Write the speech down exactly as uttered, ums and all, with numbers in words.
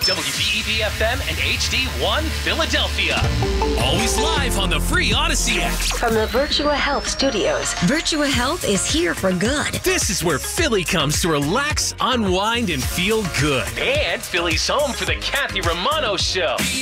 W B E B F M and H D one Philadelphia. Always live on the free Odyssey app. From the Virtua Health Studios, Virtua Health is here for good. This is where Philly comes to relax, unwind, and feel good. And Philly's home for the Kathy Romano Show.